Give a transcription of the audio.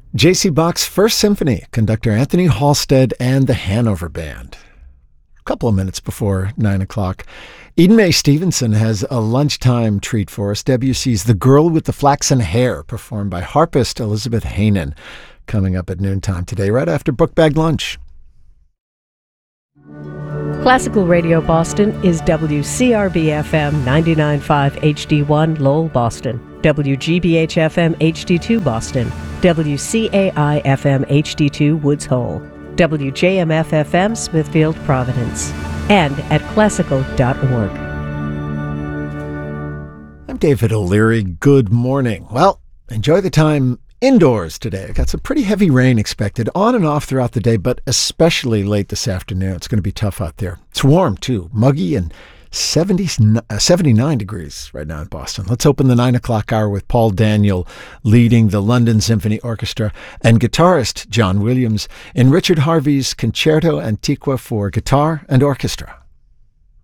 J.C. Bach's First Symphony, conductor Anthony Halstead and the Hanover Band. A couple of minutes before 9 o'clock. Eden Mae Stevenson has a lunchtime treat for us. Debussy's The Girl with the Flaxen Hair, performed by harpist Elizabeth Heynen, coming up at noontime today, right after Book Bag Lunch. Classical Radio Boston is WCRB-FM 99.5 HD1 Lowell, Boston, WGBH-FM HD2 Boston, WCAI-FM HD2 Woods Hole, WJMF-FM Smithfield, Providence, and at classical.org. I'm David O'Leary. Good morning. Well, enjoy the time indoors today. I've got some pretty heavy rain expected on and off throughout the day, but especially late this afternoon. It's going to be tough out there. It's warm, too. Muggy and 79 degrees right now in Boston. Let's open the 9 o'clock hour with Paul Daniel leading the London Symphony Orchestra and guitarist John Williams in Richard Harvey's Concerto Antiqua for guitar and orchestra.